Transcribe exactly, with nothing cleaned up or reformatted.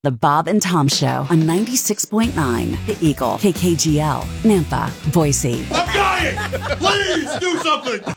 The Bob and Tom Show on ninety-six point nine, The Eagle, K K G L, Nampa, Boise. I'm dying! Please do something!